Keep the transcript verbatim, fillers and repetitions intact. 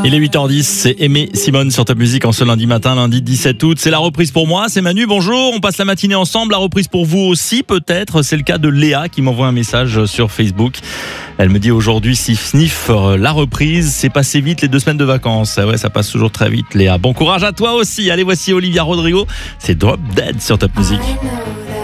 Il est huit heures dix, c'est Aimé Simone sur Top Music en ce lundi matin, lundi dix-sept août. C'est la reprise pour moi, c'est Manu, bonjour. On passe la matinée ensemble, la reprise pour vous aussi peut-être. C'est le cas de Léa qui m'envoie un message sur Facebook. Elle me dit aujourd'hui, sniff sniff, la reprise, c'est passé vite les deux semaines de vacances. Ah ouais, ça passe toujours très vite Léa. Bon courage à toi aussi. Allez, voici Olivia Rodrigo, c'est Drop Dead sur Top Music.